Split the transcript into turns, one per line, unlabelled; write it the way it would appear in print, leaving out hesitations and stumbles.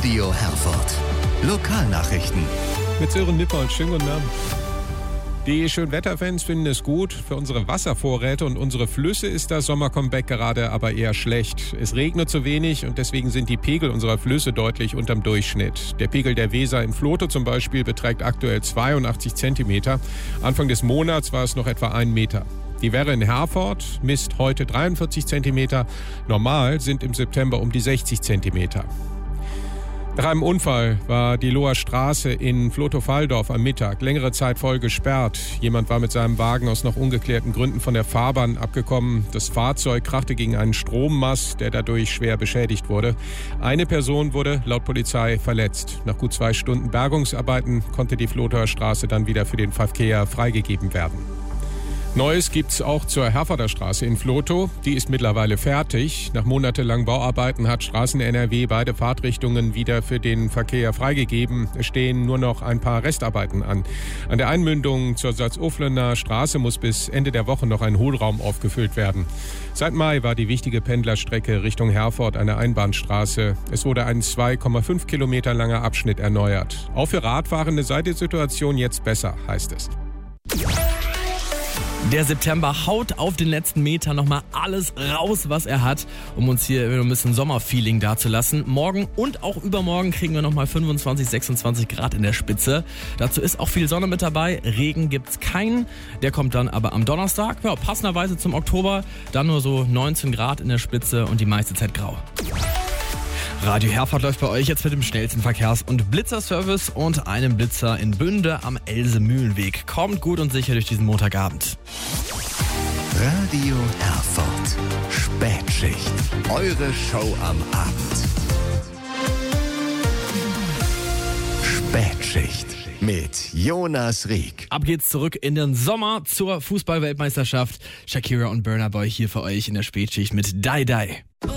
Radio Herford. Lokalnachrichten.
Mit Sören Nippold. Schönen guten Abend. Die Schönwetterfans finden es gut. Für unsere Wasservorräte und unsere Flüsse ist das Sommer-Comeback gerade aber eher schlecht. Es regnet zu wenig und deswegen sind die Pegel unserer Flüsse deutlich unterm Durchschnitt. Der Pegel der Weser im Floto zum Beispiel beträgt aktuell 82 Zentimeter. Anfang des Monats war es noch etwa 1 Meter. Die Werre in Herford misst heute 43 Zentimeter. Normal sind im September um die 60 Zentimeter. Nach einem Unfall war die Loher Straße in Flotow-Walldorf am Mittag längere Zeit voll gesperrt. Jemand war mit seinem Wagen aus noch ungeklärten Gründen von der Fahrbahn abgekommen. Das Fahrzeug krachte gegen einen Strommast, der dadurch schwer beschädigt wurde. Eine Person wurde laut Polizei verletzt. Nach gut 2 Stunden Bergungsarbeiten konnte die Flotower Straße dann wieder für den Verkehr freigegeben werden. Neues gibt's auch zur Herforder Straße in Flotow. Die ist mittlerweile fertig. Nach monatelangen Bauarbeiten hat Straßen NRW beide Fahrtrichtungen wieder für den Verkehr freigegeben. Es stehen nur noch ein paar Restarbeiten an. An der Einmündung zur Salzuflener Straße muss bis Ende der Woche noch ein Hohlraum aufgefüllt werden. Seit Mai war die wichtige Pendlerstrecke Richtung Herford eine Einbahnstraße. Es wurde ein 2,5 Kilometer langer Abschnitt erneuert. Auch für Radfahrende sei die Situation jetzt besser, heißt es.
Der September haut auf den letzten Meter nochmal alles raus, was er hat, um uns hier ein bisschen Sommerfeeling dazulassen. Morgen und auch übermorgen kriegen wir nochmal 25, 26 Grad in der Spitze. Dazu ist auch viel Sonne mit dabei. Regen gibt's keinen. Der kommt dann aber am Donnerstag. Ja, passenderweise zum Oktober. Dann nur so 19 Grad in der Spitze und die meiste Zeit grau. Radio Herford läuft bei euch jetzt mit dem schnellsten Verkehrs- und Blitzerservice und einem Blitzer in Bünde am Else-Mühlenweg. Kommt gut und sicher durch diesen Montagabend.
Radio Herford. Spätschicht. Eure Show am Abend. Spätschicht mit Jonas Rieck.
Ab geht's zurück in den Sommer zur Fußball-Weltmeisterschaft. Shakira und Burna Boy hier für euch in der Spätschicht mit Die Die.